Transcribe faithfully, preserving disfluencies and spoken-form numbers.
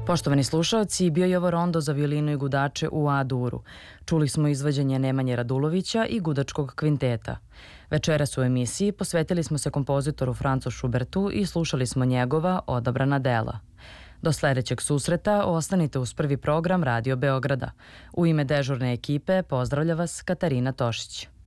Poštovani slušaoci, bio je ovo rondo za violinu i gudače u A-duru. Čuli smo izvođenje Nemanje Radulovića i gudačkog kvinteta. Večeras u emisiji posvetili smo se kompozitoru Francu Šubertu i slušali smo njegova odabrana dela. Do sledećeg susreta ostanite uz prvi program Radio Beograda. U ime dežurne ekipe pozdravlja vas Katarina Tošić.